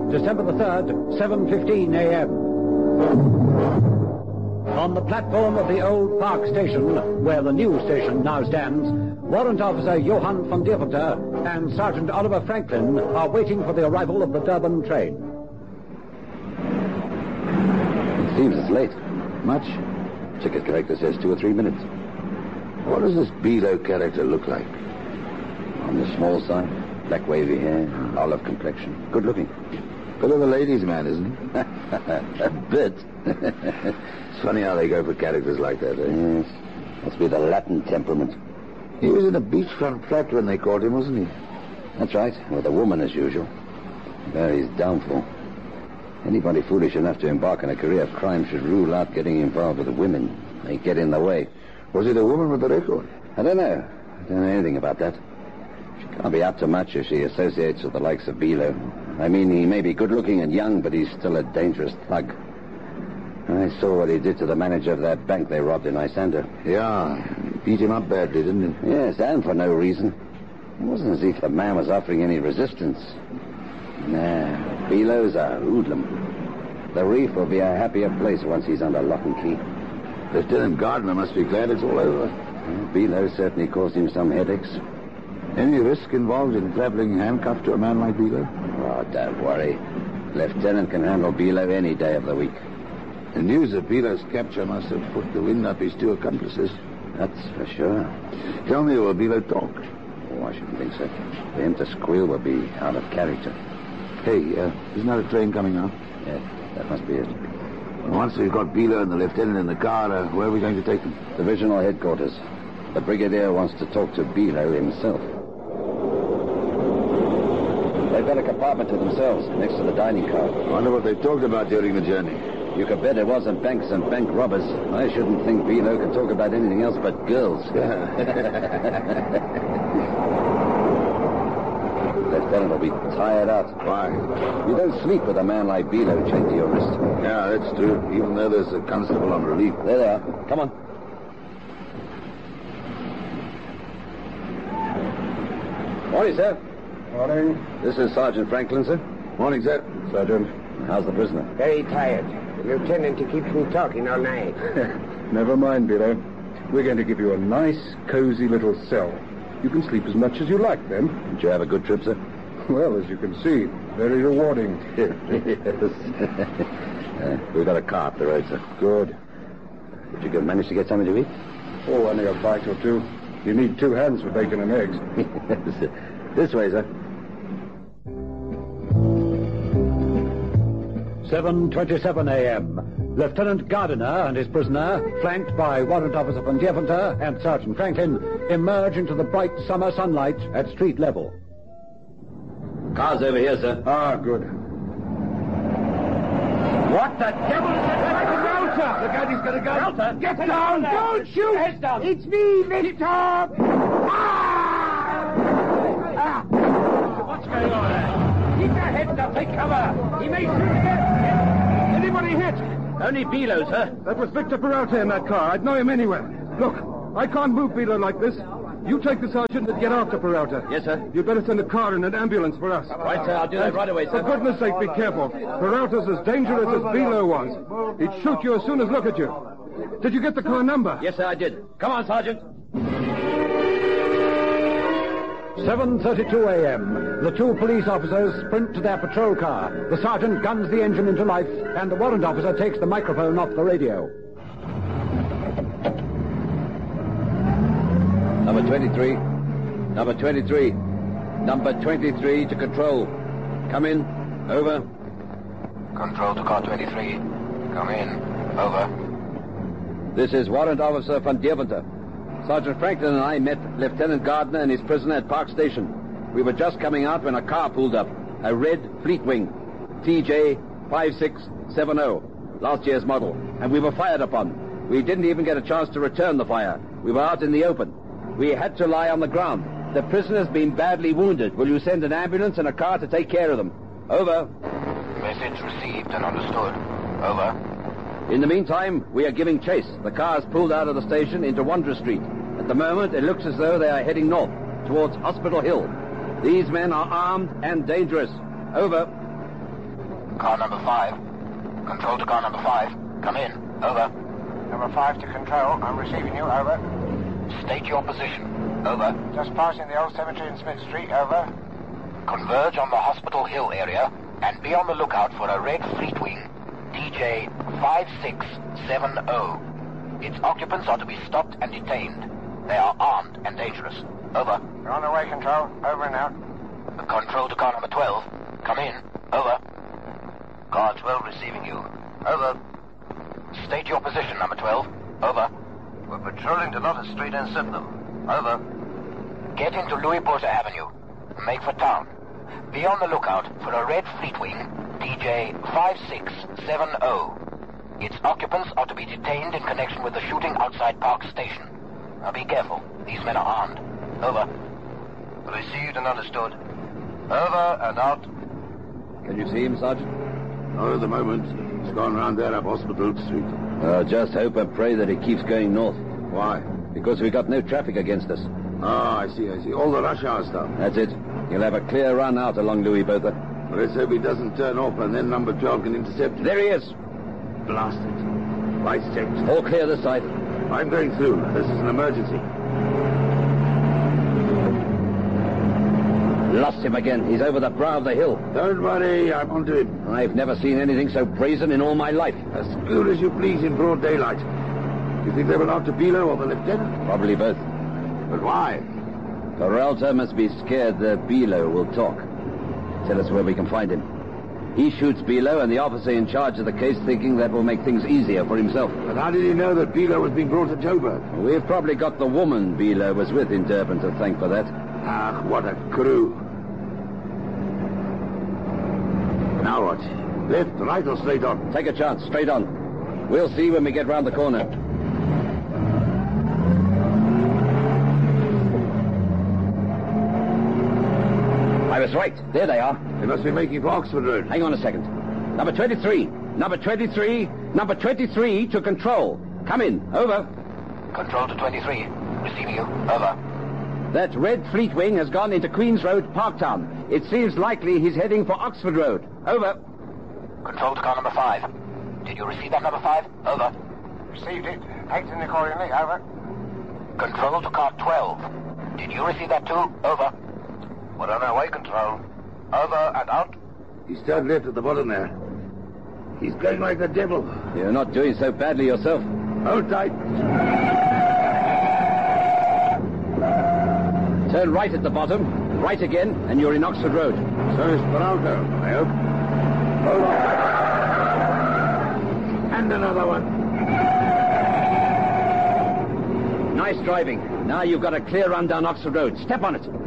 December the 3rd, 7:15 a.m. On the platform of the old Park Station, where the new station now stands, Warrant Officer Johann van Deventer and Sergeant Oliver Franklin are waiting for the arrival of the Durban train. It seems it's late. Much? Ticket collector says 2 or 3 minutes. What does this Bilo character look like? On the small side, black wavy hair, olive complexion. Good looking. Bit of a ladies' man, isn't he? A bit. It's funny how they go for characters like that, eh? Yes. Must be the Latin temperament. He was in a beachfront flat when they caught him, wasn't he? That's right, with a woman as usual. Barry's downfall. Anybody foolish enough to embark on a career of crime should rule out getting involved with the women. They get in the way. Was it a woman with a record? I don't know. I don't know anything about that. She can't be up to much if she associates with the likes of Bilo. I mean, he may be good-looking and young, but he's still a dangerous thug. I saw what he did to the manager of that bank they robbed in Isando. Yeah, he beat him up badly, didn't he? Yes, and for no reason. It wasn't as if the man was offering any resistance. Nah, Bilo's a hoodlum. The reef will be a happier place once he's under lock and key. Lieutenant Gardner must be glad it's all over. Well, Bilo certainly caused him some headaches. Any risk involved in traveling handcuffed to a man like Bilo? Oh, don't worry. Lieutenant can handle Bilo any day of the week. The news of Bilo's capture must have put the wind up his 2 accomplices. That's for sure. Tell me, will Bilo talk? Oh, I shouldn't think so. For him to squeal would be out of character. Hey, isn't that a train coming now? Yeah, that must be it. Once we've got Bilo and the lieutenant in the car, where are we going to take them? Divisional headquarters. The brigadier wants to talk to Bilo himself. They've got a compartment to themselves next to the dining car. I wonder what they've talked about during the journey. You could bet it wasn't banks and bank robbers. I shouldn't think Bilo could talk about anything else but girls. Lieutenant will be tired out. Why? You don't sleep with a man like Bilo chained to your wrist. Yeah, that's true. Even though there's a constable on relief. There they are. Come on. Morning, sir. Morning. This is Sergeant Franklin, sir. Morning, sir. Sergeant. How's the prisoner? Very tired. The lieutenant, he keeps me talking all night. Never mind, Bilo. We're going to give you a nice, cozy little cell. You can sleep as much as you like, then. Did you have a good trip, sir? Well, as you can see, very rewarding. Yes. We've got a car up the road, sir. Good. Did you manage to get something to eat? Oh, only a bite or 2. You need 2 hands for bacon and eggs. This way, sir. 7:27 a.m. Lieutenant Gardiner and his prisoner, flanked by Warrant Officer van Deventer and Sergeant Franklin, emerge into the bright summer sunlight at street level. Car's over here, sir. Ah, good. What the devil is that? Peralta! Look out, he's got a gun. Peralta! Get down! Don't shoot! Heads down! It's me, Victor! What's going on there? Keep your heads up, take cover! He may shoot again! Anybody hit? Only Bilo, sir. That was Victor Peralta in that car. I'd know him anywhere. Look, I can't move Bilo like this. You take the sergeant and get after Peralta. Yes, sir. You'd better send a car and an ambulance for us. Right, sir. I'll do that right away, sir. For goodness sake, be careful. Peralta's as dangerous as Bilo was. He'd shoot you as soon as look at you. Did you get the car number? Yes, sir, I did. Come on, Sergeant. 7:32 a.m. The 2 police officers sprint to their patrol car. The sergeant guns the engine into life, and the warrant officer takes the microphone off the radio. Number 23. Number 23. Number 23 to control. Come in. Over. Control to car 23. Come in. Over. This is Warrant Officer van Deventer. Sergeant Franklin and I met Lieutenant Gardner and his prisoner at Park Station. We were just coming out when a car pulled up. A red Fleetwing. TJ 5670. Last year's model. And we were fired upon. We didn't even get a chance to return the fire. We were out in the open. We had to lie on the ground. The prisoner's been badly wounded. Will you send an ambulance and a car to take care of them? Over. Message received and understood. Over. In the meantime, we are giving chase. The car's pulled out of the station into Wanderer Street. At the moment, it looks as though they are heading north, towards Hospital Hill. These men are armed and dangerous. Over. Car number 5. Control to car number 5. Come in. Over. Number 5 to control. I'm receiving you. Over. State your position. Over. Just passing the old cemetery in Smith Street. Over. Converge on the Hospital Hill area and be on the lookout for a red Fleetwing DJ 5670. Its occupants are to be stopped and detained. They are armed and dangerous. Over. We're on the way, control. Over and out. Control to car number 12. Come in. Over. Car 12 receiving you. Over. State your position, number 12. Over. We're patrolling to Lotus Street and Sydenham. Over. Get into Louis Porter Avenue. Make for town. Be on the lookout for a red Fleetwing DJ 5670. Its occupants are to be detained in connection with the shooting outside Park Station. Now be careful. These men are armed. Over. Received and understood. Over and out. Can you see him, Sergeant? Not at the moment. He's gone round there up Hospital Street. Just hope and pray that he keeps going north. Why? Because we got no traffic against us. Ah, I see. All the rush hour stuff. That's it. He'll have a clear run out along Louis Botha. Let's hope he doesn't turn off and then number 12 can intercept him. There he is. Blast it. Lights checked. All clear this side. I'm going through. This is an emergency. Lost him again. He's over the brow of the hill. Don't worry, I'm onto him. I've never seen anything so brazen in all my life. As cool as you please in broad daylight. You think they were after Bilo or the lieutenant? Probably both. But why? Peralta must be scared that Bilo will talk. Tell us where we can find him. He shoots Bilo and the officer in charge of the case thinking that will make things easier for himself. But how did he know that Bilo was being brought to Joburg? We've probably got the woman Bilo was with in Durban to thank for that. Ah, what a crew. Now what? Left, right, or straight on? Take a chance. Straight on. We'll see when we get round the corner. I was right. There they are. They must be making for Oxford Road. Hang on a second. Number 23. Number 23. Number 23 to control. Come in. Over. Control to 23. Receiving you. Over. That red Fleetwing has gone into Queen's Road, Parktown. It seems likely he's heading for Oxford Road. Over. Control to car number 5. Did you receive that, number 5? Over. Received it. Acting accordingly. Over. Control to car 12. Did you receive that too? Over. We're on our way, control. Over and out. He's turned left at the bottom there. He's going like the devil. You're not doing so badly yourself. Hold tight. Turn right at the bottom, right again, and you're in Oxford Road. So is Peralta, I hope. Hold on. And another one. Nice driving. Now you've got a clear run down Oxford Road. Step on it.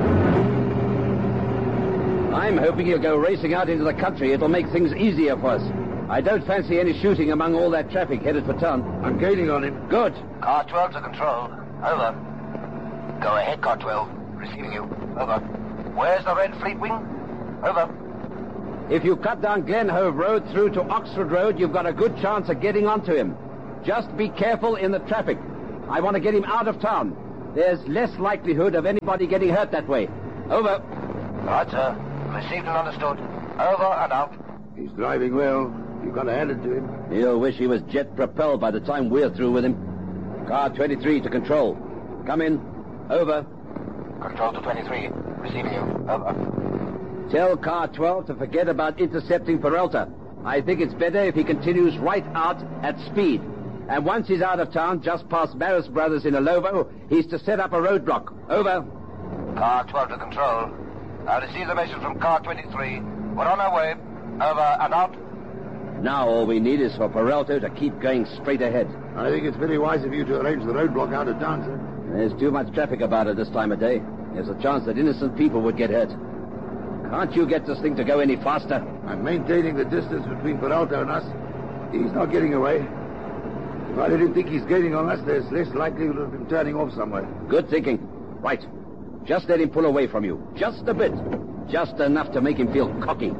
I'm hoping you'll go racing out into the country. It'll make things easier for us. I don't fancy any shooting among all that traffic headed for town. I'm gaining on him. Good. Car 12 to control. Over. Go ahead, car 12. Receiving you. Over. Where's the red Fleetwing? Over. If you cut down Glenhove Road through to Oxford Road, you've got a good chance of getting onto him. Just be careful in the traffic. I want to get him out of town. There's less likelihood of anybody getting hurt that way. Over. Right, sir. Received and understood. Over and out. He's driving well. You've got to hand it to him. He'll wish he was jet-propelled by the time we're through with him. Car 23 to control. Come in. Over. Control to 23. Receiving you. Over. Tell Car 12 to forget about intercepting Peralta. I think it's better if he continues right out at speed. And once he's out of town, just past Maris Brothers in Alovo, he's to set up a roadblock. Over. Car 12 to control. I received the message from car 23. We're on our way. Over and out. Now all we need is for Peralta to keep going straight ahead. I think it's very wise of you to arrange the roadblock out of town, sir. There's too much traffic about it this time of day. There's a chance that innocent people would get hurt. Can't you get this thing to go any faster? I'm maintaining the distance between Peralta and us. He's not getting away. If I didn't think he's gaining on us, there's less likelihood of him turning off somewhere. Good thinking. Right. Just let him pull away from you. Just a bit. Just enough to make him feel cocky.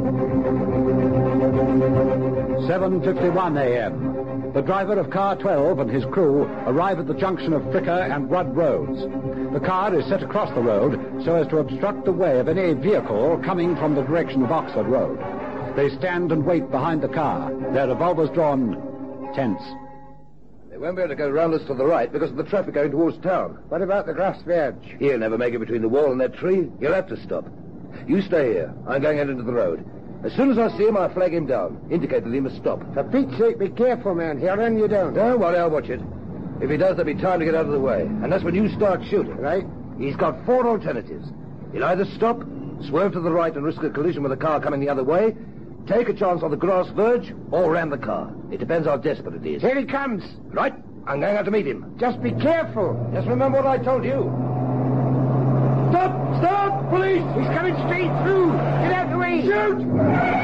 7:51 a.m. The driver of car 12 and his crew arrive at the junction of Fricker and Rudd Roads. The car is set across the road so as to obstruct the way of any vehicle coming from the direction of Oxford Road. They stand and wait behind the car, their revolvers drawn, tense. They won't be able to go round us to the right because of the traffic going towards town. What about the grass verge? He'll never make it between the wall and that tree. He'll have to stop. You stay here. I'm going out into the road. As soon as I see him, I'll flag him down. Indicate that he must stop. For Pete's sake, be careful, man. He'll run you down. Don't worry, I'll watch it. If he does, there'll be time to get out of the way. And that's when you start shooting. Right. He's got 4 alternatives. He'll either stop, swerve to the right and risk a collision with a car coming the other way, take a chance on the grass verge, or ram the car. It depends how desperate it is. Here he comes. Right. I'm going out to meet him. Just be careful. Just remember what I told you. Stop! Stop! Police! He's coming straight through. Get out of the way. Shoot!